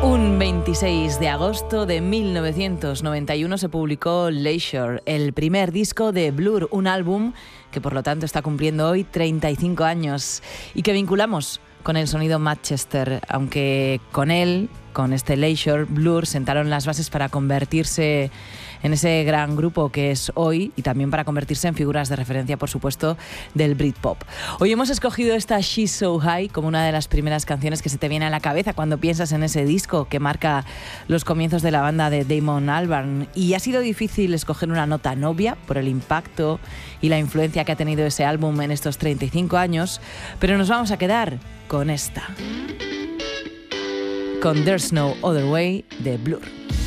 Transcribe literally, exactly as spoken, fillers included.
Un veintiséis de agosto de mil novecientos noventa y uno se publicó Leisure, el primer disco de Blur, un álbum que por lo tanto está cumpliendo hoy treinta y cinco años y que vinculamos con el sonido Manchester, aunque con él, con este Leisure, Blur sentaron las bases para convertirse en ese gran grupo que es hoy y también para convertirse en figuras de referencia, por supuesto, del Britpop. Hoy hemos escogido esta She's So High como una de las primeras canciones que se te viene a la cabeza cuando piensas en ese disco que marca los comienzos de la banda de Damon Albarn. Y ha sido difícil escoger una nota novia por el impacto y la influencia que ha tenido ese álbum en estos treinta y cinco años, pero nos vamos a quedar con esta, con There's No Other Way de Blur.